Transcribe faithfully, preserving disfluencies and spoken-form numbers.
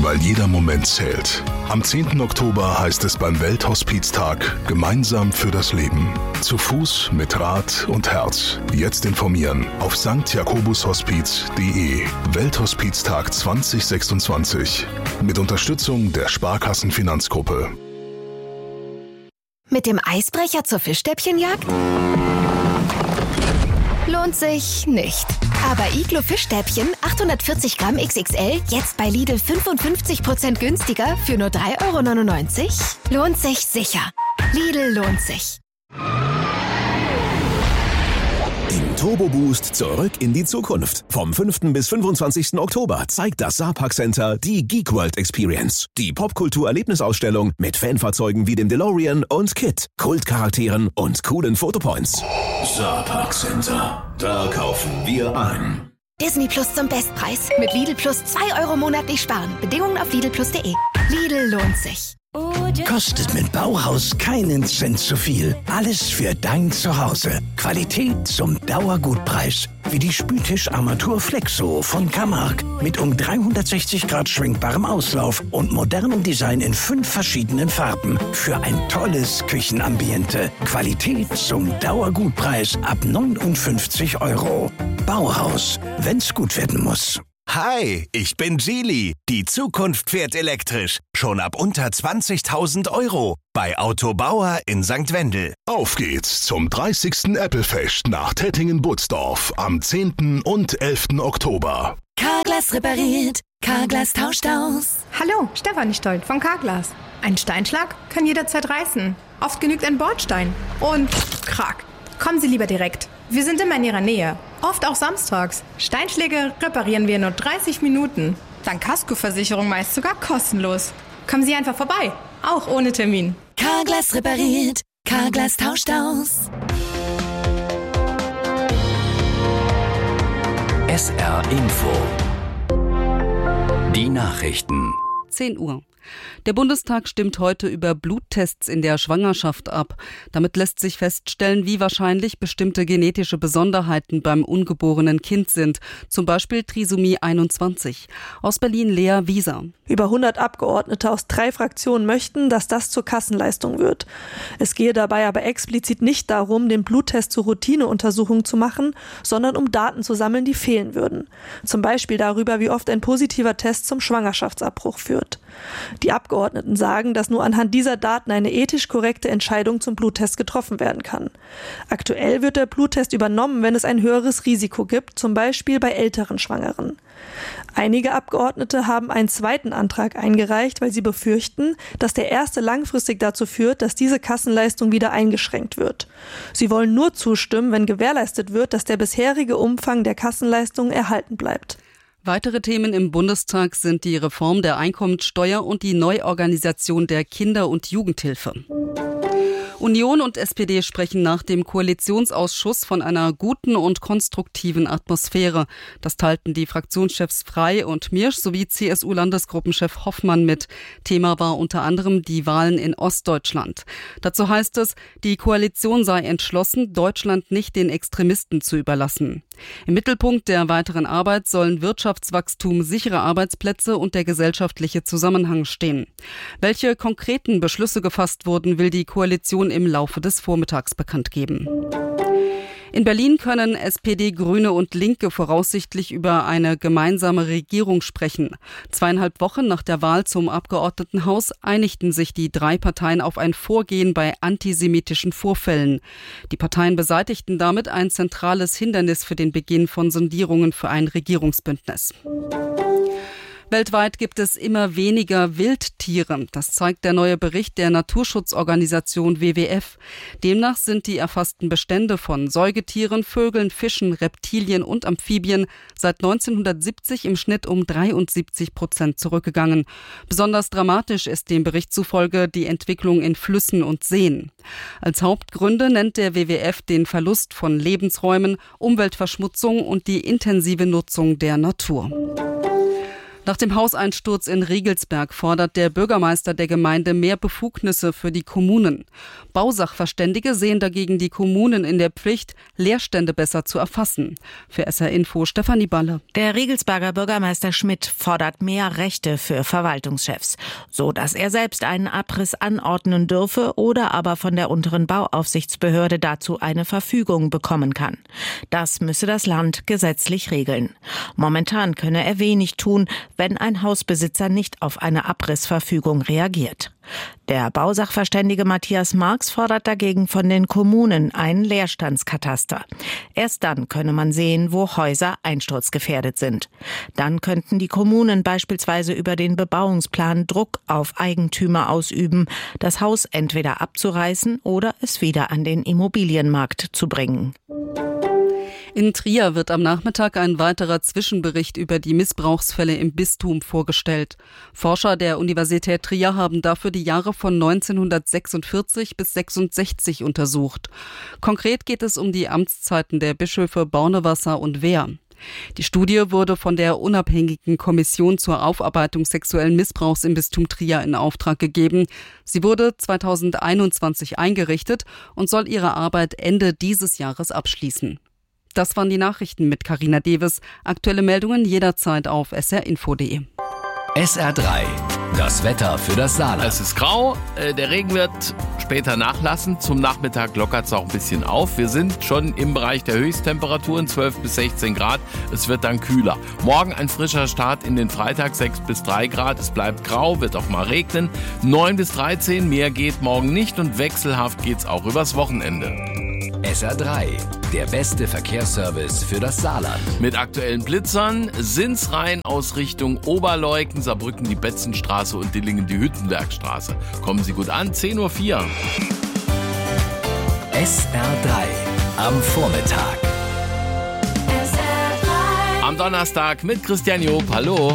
weil jeder Moment zählt. Am zehnten Oktober heißt es beim Welthospiztag Gemeinsam für das Leben. Zu Fuß, mit Rad und Herz. Jetzt informieren auf sankt jakobus hospiz punkt de. Welthospiztag zwanzig sechsundzwanzig. Mit Unterstützung der Sparkassen-Finanzgruppe. Mit dem Eisbrecher zur Fischstäbchenjagd? Lohnt sich nicht. Aber Iglo Fischstäbchen achthundertvierzig Gramm X X L jetzt bei Lidl fünfundfünfzig Prozent günstiger für nur drei Euro neunundneunzig? Lohnt sich sicher. Lidl lohnt sich. Im Turbo Boost zurück in die Zukunft. Vom fünften bis fünfundzwanzigsten Oktober zeigt das Saarpark Center die Geek World Experience. Die Popkultur-Erlebnisausstellung mit Fanfahrzeugen wie dem DeLorean und Kit, Kultcharakteren und coolen Fotopoints. Saarpark Center. Da kaufen wir ein. Disney Plus zum Bestpreis. Mit Lidl Plus zwei Euro monatlich sparen. Bedingungen auf lidl plus punkt de. Lidl lohnt sich. Kostet mit Bauhaus keinen Cent zu viel. Alles für dein Zuhause. Qualität zum Dauergutpreis. Wie die Spültischarmatur Flexo von Camargue. Mit um dreihundertsechzig Grad schwenkbarem Auslauf und modernem Design in fünf verschiedenen Farben. Für ein tolles Küchenambiente. Qualität zum Dauergutpreis ab neunundfünfzig Euro. Bauhaus, wenn's gut werden muss. Hi, ich bin Geely. Die Zukunft fährt elektrisch. Schon ab unter zwanzigtausend Euro. Bei Autobauer in Sankt Wendel. Auf geht's zum dreißigsten Apple-Fest nach Tettingen-Butzdorf am zehnten und elften Oktober. Carglass repariert, Carglass tauscht aus. Hallo, Stefanie Stolt von Carglass. Ein Steinschlag kann jederzeit reißen. Oft genügt ein Bordstein. Und krack. Kommen Sie lieber direkt. Wir sind immer in Ihrer Nähe. Oft auch samstags. Steinschläge reparieren wir in nur dreißig Minuten. Dank Kaskoversicherung meist sogar kostenlos. Kommen Sie einfach vorbei. Auch ohne Termin. Carglass repariert, Carglass tauscht aus. S R Info. Die Nachrichten. zehn Uhr. Der Bundestag stimmt heute über Bluttests in der Schwangerschaft ab. Damit lässt sich feststellen, wie wahrscheinlich bestimmte genetische Besonderheiten beim ungeborenen Kind sind, zum Beispiel Trisomie einundzwanzig. Aus Berlin Lea Wieser. Über hundert Abgeordnete aus drei Fraktionen möchten, dass das zur Kassenleistung wird. Es gehe dabei aber explizit nicht darum, den Bluttest zur Routineuntersuchung zu machen, sondern um Daten zu sammeln, die fehlen würden. Zum Beispiel darüber, wie oft ein positiver Test zum Schwangerschaftsabbruch führt. Die Abgeordneten sagen, dass nur anhand dieser Daten eine ethisch korrekte Entscheidung zum Bluttest getroffen werden kann. Aktuell wird der Bluttest übernommen, wenn es ein höheres Risiko gibt, zum Beispiel bei älteren Schwangeren. Einige Abgeordnete haben einen zweiten Antrag eingereicht, weil sie befürchten, dass der erste langfristig dazu führt, dass diese Kassenleistung wieder eingeschränkt wird. Sie wollen nur zustimmen, wenn gewährleistet wird, dass der bisherige Umfang der Kassenleistung erhalten bleibt. Weitere Themen im Bundestag sind die Reform der Einkommensteuer und die Neuorganisation der Kinder- und Jugendhilfe. Union und S P D sprechen nach dem Koalitionsausschuss von einer guten und konstruktiven Atmosphäre. Das teilten die Fraktionschefs Frey und Mirsch sowie C S U-Landesgruppenchef Hoffmann mit. Thema war unter anderem die Wahlen in Ostdeutschland. Dazu heißt es, die Koalition sei entschlossen, Deutschland nicht den Extremisten zu überlassen. Im Mittelpunkt der weiteren Arbeit sollen Wirtschaftswachstum, sichere Arbeitsplätze und der gesellschaftliche Zusammenhang stehen. Welche konkreten Beschlüsse gefasst wurden, will die Koalition im Laufe des Vormittags bekannt geben. In Berlin können S P D, Grüne und Linke voraussichtlich über eine gemeinsame Regierung sprechen. Zweieinhalb Wochen nach der Wahl zum Abgeordnetenhaus einigten sich die drei Parteien auf ein Vorgehen bei antisemitischen Vorfällen. Die Parteien beseitigten damit ein zentrales Hindernis für den Beginn von Sondierungen für ein Regierungsbündnis. Weltweit gibt es immer weniger Wildtiere. Das zeigt der neue Bericht der Naturschutzorganisation W W F. Demnach sind die erfassten Bestände von Säugetieren, Vögeln, Fischen, Reptilien und Amphibien seit neunzehnhundertsiebzig im Schnitt um dreiundsiebzig Prozent zurückgegangen. Besonders dramatisch ist dem Bericht zufolge die Entwicklung in Flüssen und Seen. Als Hauptgründe nennt der W W F den Verlust von Lebensräumen, Umweltverschmutzung und die intensive Nutzung der Natur. Nach dem Hauseinsturz in Riegelsberg fordert der Bürgermeister der Gemeinde mehr Befugnisse für die Kommunen. Bausachverständige sehen dagegen die Kommunen in der Pflicht, Leerstände besser zu erfassen. Für S R Info Stefanie Balle. Der Riegelsberger Bürgermeister Schmidt fordert mehr Rechte für Verwaltungschefs, so dass er selbst einen Abriss anordnen dürfe oder aber von der unteren Bauaufsichtsbehörde dazu eine Verfügung bekommen kann. Das müsse das Land gesetzlich regeln. Momentan könne er wenig tun, wenn ein Hausbesitzer nicht auf eine Abrissverfügung reagiert. Der Bausachverständige Matthias Marx fordert dagegen von den Kommunen einen Leerstandskataster. Erst dann könne man sehen, wo Häuser einsturzgefährdet sind. Dann könnten die Kommunen beispielsweise über den Bebauungsplan Druck auf Eigentümer ausüben, das Haus entweder abzureißen oder es wieder an den Immobilienmarkt zu bringen. In Trier wird am Nachmittag ein weiterer Zwischenbericht über die Missbrauchsfälle im Bistum vorgestellt. Forscher der Universität Trier haben dafür die Jahre von neunzehnhundertsechsundvierzig bis sechsundsechzig untersucht. Konkret geht es um die Amtszeiten der Bischöfe Bornewasser und Wehr. Die Studie wurde von der unabhängigen Kommission zur Aufarbeitung sexuellen Missbrauchs im Bistum Trier in Auftrag gegeben. Sie wurde zweitausendeinundzwanzig eingerichtet und soll ihre Arbeit Ende dieses Jahres abschließen. Das waren die Nachrichten mit Carina Deves. Aktuelle Meldungen jederzeit auf s r info punkt de. S R drei, das Wetter für das Saarland. Es ist grau, der Regen wird später nachlassen. Zum Nachmittag lockert es auch ein bisschen auf. Wir sind schon im Bereich der Höchsttemperaturen, zwölf bis sechzehn Grad. Es wird dann kühler. Morgen ein frischer Start in den Freitag, sechs bis drei Grad. Es bleibt grau, wird auch mal regnen. neun bis dreizehn, mehr geht morgen nicht und wechselhaft geht's auch übers Wochenende. S R drei, der beste Verkehrsservice für das Saarland. Mit aktuellen Blitzern, Sinsrhein aus Richtung Oberleuken, Saarbrücken die Betzenstraße und Dillingen die Hüttenbergstraße. Kommen Sie gut an, zehn Uhr vier. S R drei am Vormittag. Am Donnerstag mit Christian Job, hallo.